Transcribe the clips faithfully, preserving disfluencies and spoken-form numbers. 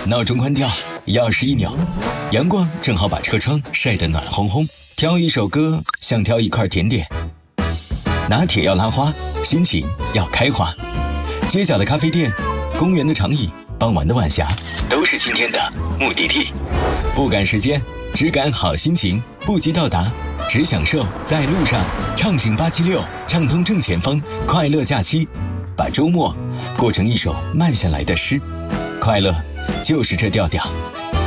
闹钟关掉，钥匙一扭，阳光正好把车窗晒得暖烘烘。挑一首歌，像挑一块甜点。拿铁要拉花，心情要开花。街角的咖啡店，公园的长椅，傍晚的晚霞，都是今天的目的地。不赶时间，只赶好心情，不急到达，只享受在路上。畅行八七六，畅通正前方，快乐假期，把周末过成一首慢下来的诗。快乐就是这调调。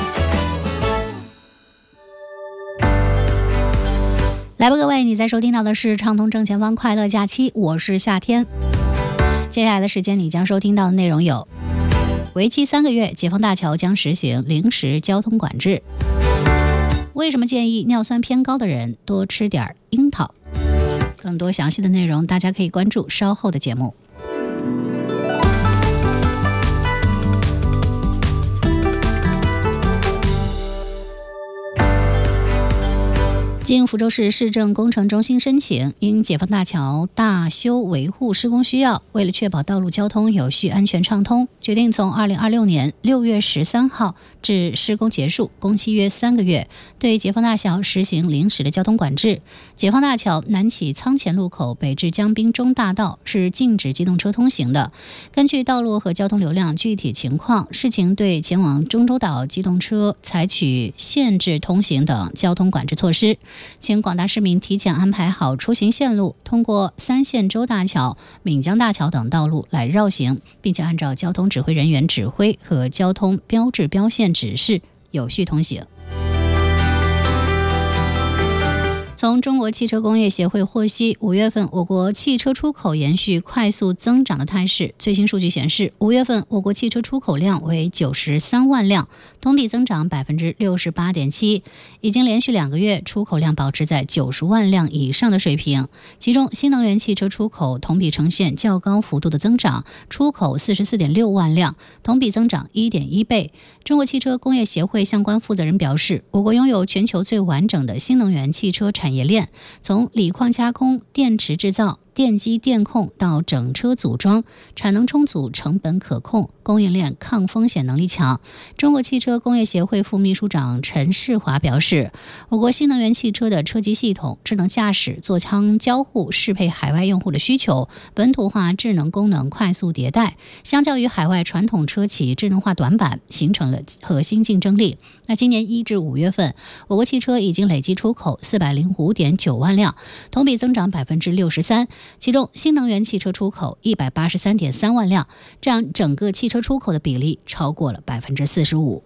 来吧，各位，你在收听到的是畅通正前方快乐假期，我是夏天。接下来的时间，你将收听到的内容有：为期三个月，解放大桥将实行临时交通管制。为什么建议尿酸偏高的人多吃点樱桃？更多详细的内容，大家可以关注稍后的节目。经福州市市政工程中心申请，因解放大桥大修维护施工需要，为了确保道路交通有序、安全畅通，决定从二零二六年六月十三号至施工结束，工期约三个月，对解放大桥实行临时的交通管制。解放大桥南起仓前路口北至江滨中大道是禁止机动车通行的。根据道路和交通流量具体情况，市情对前往中州岛机动车采取限制通行等交通管制措施。请广大市民提前安排好出行线路，通过三线洲大桥、闽江大桥等道路来绕行，并且按照交通指挥人员指挥和交通标志标线指示有序通行。从中国汽车工业协会获悉，五月份我国汽车出口延续快速增长的态势。最新数据显示，五月份我国汽车出口量为九十三万辆，同比增长百分之六十八点七，已经连续两个月出口量保持在九十万辆以上的水平。其中，新能源汽车出口同比呈现较高幅度的增长，出口四十四点六万辆，同比增长一点一倍。中国汽车工业协会相关负责人表示，我国拥有全球最完整的新能源汽车产业链，从锂矿加工、电池制造、电机电控到整车组装，产能充足，成本可控，供应链抗风险能力强。中国汽车工业协会副秘书长陈世华表示，我国新能源汽车的车机系统、智能驾驶、座舱交互适配海外用户的需求，本土化智能功能快速迭代，相较于海外传统车企智能化短板，形成了核心竞争力。那今年一至五月份，我国汽车已经累计出口四百零五点九万辆，同比增长百分之六十三。其中新能源汽车出口一百八十三点三万辆，占整个汽车出口的比例超过了百分之四十五。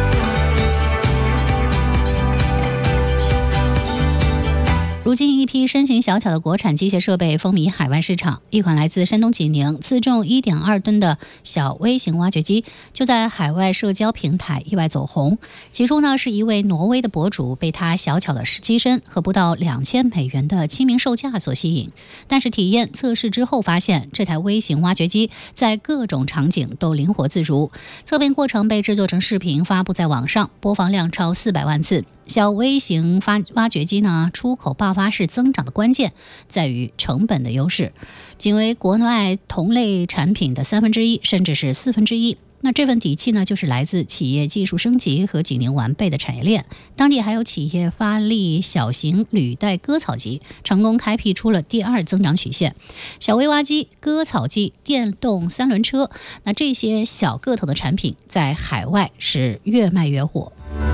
如今，一批身形小巧的国产机械设备风靡海外市场。一款来自山东济宁、自重 一点二吨的小微型挖掘机，就在海外社交平台意外走红。起初呢，是一位挪威的博主被它小巧的机身和不到两千美元的亲民售价所吸引。但是体验测试之后发现，这台微型挖掘机在各种场景都灵活自如。测评过程被制作成视频发布在网上，播放量超四百万次。小微型发挖掘机呢，出口爆发式增长的关键在于成本的优势，仅为国外同类产品的三分之一，甚至是四分之一。那这份底气呢，就是来自企业技术升级和济宁完备的产业链。当地还有企业发力小型履带割草机，成功开辟出了第二增长曲线。小微挖机、割草机、电动三轮车，那这些小个头的产品在海外是越卖越火。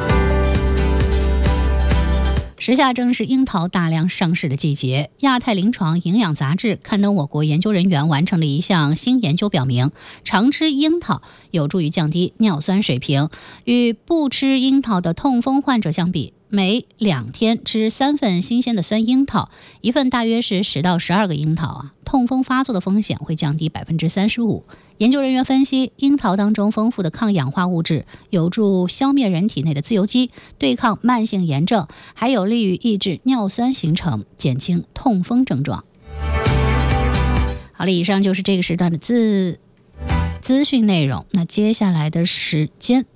时下正是樱桃大量上市的季节，亚太临床营养杂志刊登我国研究人员完成的一项新研究表明，常吃樱桃有助于降低尿酸水平。与不吃樱桃的痛风患者相比，每两天吃三份新鲜的酸樱桃，一份大约是十到十二个樱桃啊，痛风发作的风险会降低百分之三十五。研究人员分析，樱桃当中丰富的抗氧化物质有助消灭人体内的自由基，对抗慢性炎症，还有利于抑制尿酸形成，减轻痛风症状。好了，以上就是这个时段的资资讯内容。那接下来的时间，